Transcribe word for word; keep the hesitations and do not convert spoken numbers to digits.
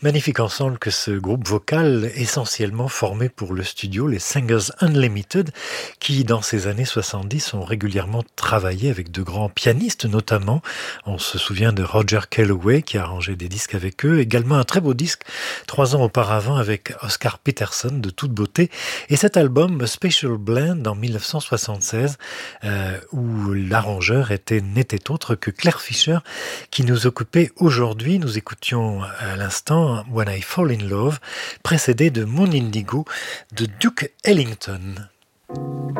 Magnifique ensemble que ce groupe vocal essentiellement formé pour le studio, les Singers Unlimited, qui dans ces années soixante-dix ont régulièrement travaillé avec de grands pianistes notamment. On se souvient de Roger Kellaway qui a arrangé des disques avec eux, également un très beau disque trois ans auparavant avec Oscar Peterson de toute beauté, et cet album Special Blend en dix-neuf cent soixante-seize euh, où l'arrangeur était n'était autre que Claire Fischer qui nous occupait aujourd'hui. Nous écoutions à l'instant When I Fall in Love, précédé de Moon Indigo de Duke Ellington.